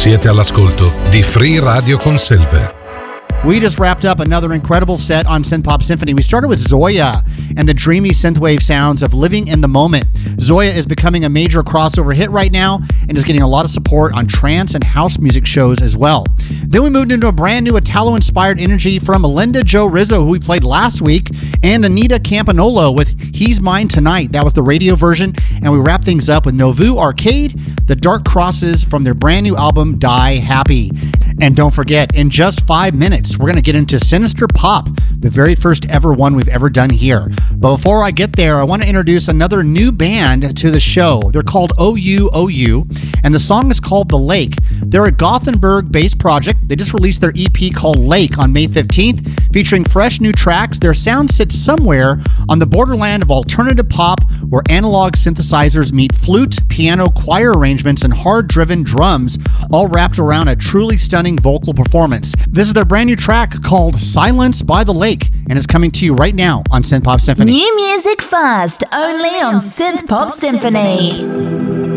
Siete all'ascolto di Free Radio Conselve. We just wrapped up another incredible set on Synth Pop Symphony. We started with Zoya and the dreamy synthwave sounds of Living in the Moment. Zoya is becoming a major crossover hit right now and is getting a lot of support on trance and house music shows as well. Then we moved into a brand new Italo-inspired energy from Melinda Jo Rizzo, who we played last week, and Anita Campanolo with He's Mine Tonight. That was the radio version. And we wrapped things up with Novu Arcade, The Dark Crosses from their brand new album Die Happy. And don't forget, in just 5 minutes, we're going to get into Sinister Pop, the very first ever one we've ever done here. But before I get there, I want to introduce another new band to the show. They're called OU, and the song is called The Lake. They're a Gothenburg-based project. They just released their EP called Lake on May 15th, featuring fresh new tracks. Their sound sits somewhere on the borderland of alternative pop, where analog synthesizers meet flute, piano, choir arrangements, and hard-driven drums, all wrapped around a truly stunning vocal performance. This is their brand new track called Silence by the Lake, and it's coming to you right now on Synth Pop Symphony. New music fast, only on Synth Pop Symphony.